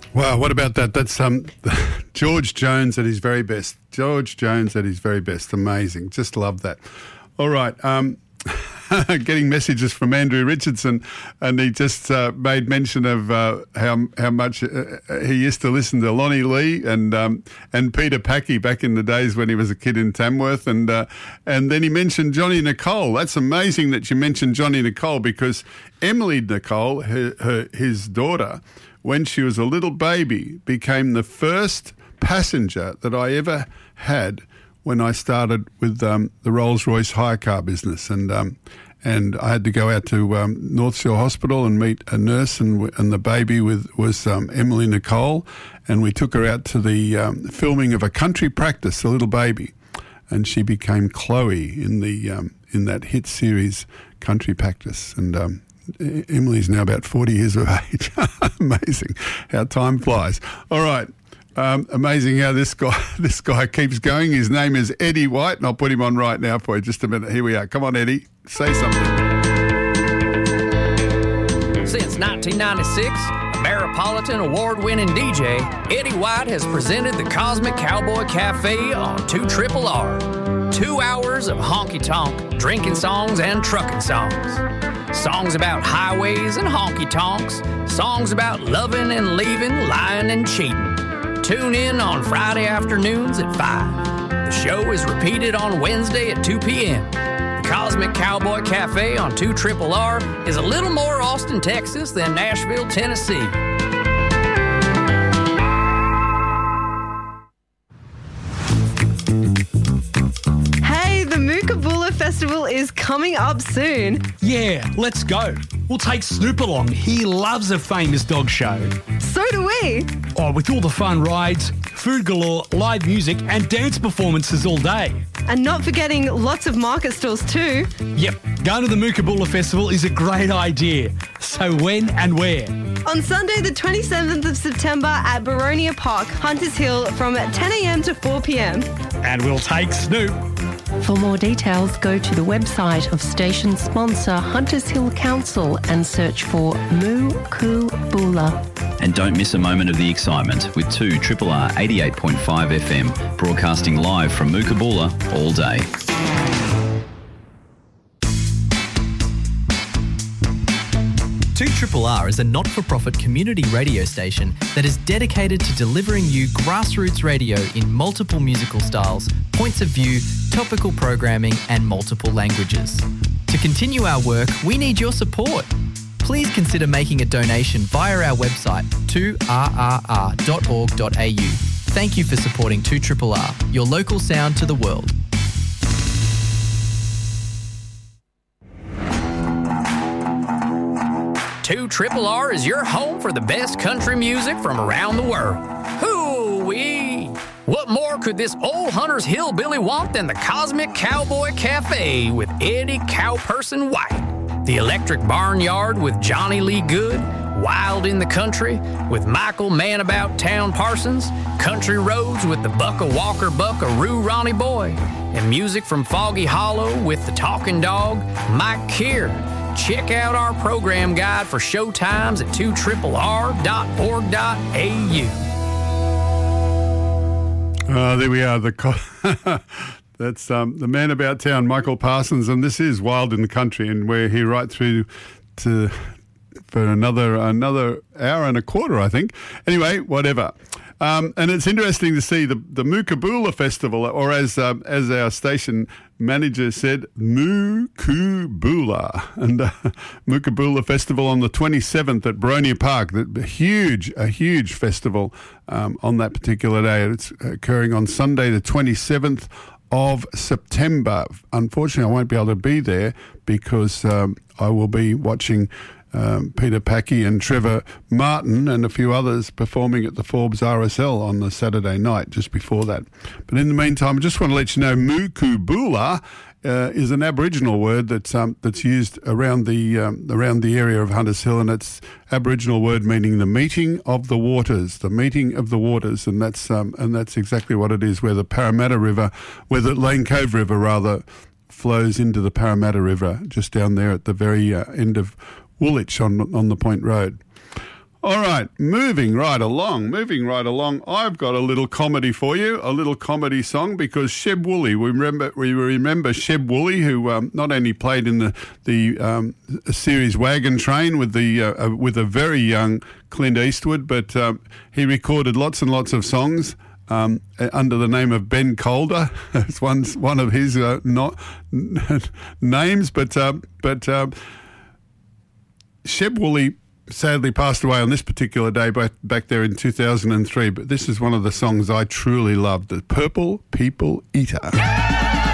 Wow, what about that? That's George Jones at his very best. George Jones at his very best. Amazing. Just love that. All right. Getting messages from Andrew Richardson, and he just made mention of how much he used to listen to Lonnie Lee and Peter Packy back in the days when he was a kid in Tamworth, and then he mentioned Johnny Nicole. That's amazing that you mentioned Johnny Nicole, because Emily Nicole, his daughter, when she was a little baby, became the first passenger that I ever had when I started with the Rolls-Royce hire car business, and I had to go out to North Shore Hospital and meet a nurse, and the baby was Emily Nicole, and we took her out to the filming of A Country Practice, a little baby, and she became Chloe in in that hit series Country Practice, and Emily's now about 40 years of age. Amazing how time flies. All right. Amazing how this guy keeps going. His name is Eddie White, and I'll put him on right now for you. Just a minute. Here we are. Come on, Eddie. Say something. Since 1996, Ameripolitan award-winning DJ Eddie White has presented the Cosmic Cowboy Cafe on 2RRR. 2 hours of honky-tonk, drinking songs and trucking songs. Songs about highways and honky-tonks. Songs about loving and leaving, lying and cheating. Tune in on Friday afternoons at 5. The show is repeated on Wednesday at 2 p.m. The Cosmic Cowboy Cafe on 2RRR is a little more Austin, Texas than Nashville, Tennessee. The Mookaboola Festival is coming up soon. Yeah, let's go. We'll take Snoop along. He loves a famous dog show. So do we. Oh, with all the fun rides, food galore, live music and dance performances all day. And not forgetting lots of market stalls too. Yep, going to the Mookaboola Festival is a great idea. So when and where? On Sunday the 27th of September at Baronia Park, Hunters Hill, from 10 a.m. to 4 p.m. And we'll take Snoop. For more details, go to the website of station sponsor Hunters Hill Council and search for Mookaboola. And don't miss a moment of the excitement with 2RRR 88.5 FM, broadcasting live from Mookaboola all day. Two RRR is a not-for-profit community radio station that is dedicated to delivering you grassroots radio in multiple musical styles, points of view, topical programming and multiple languages. To continue our work, we need your support. Please consider making a donation via our website 2rrr.org.au. Thank you for supporting 2RRR, your local sound to the world. 2RRR is your home for the best country music from around the world. Hoo-wee! What more could this old Hunters Hillbilly want than the Cosmic Cowboy Cafe with Eddie Cowperson White? The Electric Barnyard with Johnny Lee Good? Wild in the Country with Michael Man About Town Parsons? Country Roads with the Bucka Walker Buckaroo Ronnie Boy? And music from Foggy Hollow with the Talking Dog, Mike Keir? Check out our program guide for show times at 2RRR.org.au. There we are. That's the Man About Town, Michael Parsons, and this is Wild in the Country, and we're here right through for another hour and a quarter, I think. Anyway, whatever. And it's interesting to see the Mookaboola Festival, or as our station manager said, Mookaboola, and Mookaboola Festival on the 27th at Baronia Park. A huge festival on that particular day. It's occurring on Sunday the 27th of September. Unfortunately, I won't be able to be there because I will be watching Peter Packy and Trevor Martin and a few others performing at the Forbes RSL on the Saturday night just before that. But in the meantime, I just want to let you know Mookaboola is an Aboriginal word that's used around the area of Hunters Hill, and it's Aboriginal word meaning the meeting of the waters, and that's exactly what it is. Where the Parramatta River, where the Lane Cove River rather, flows into the Parramatta River, just down there at the very end of Woolwich on the Point Road. All right, moving right along. I've got a little comedy for you, a little comedy song, because Sheb Woolley, we remember Sheb Woolley, who not only played in the series Wagon Train with a very young Clint Eastwood, but he recorded lots and lots of songs under the name of Ben Calder. It's one of his not names, but Sheb Woolley sadly passed away on this particular day back there in 2003, but this is one of the songs I truly loved, the Purple People Eater.